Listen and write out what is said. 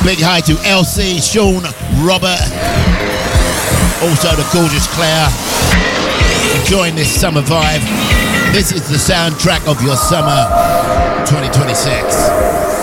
big hi to LC, Sean, Robert, also the gorgeous Claire. Enjoying this summer vibe. This is the soundtrack of your summer 2026.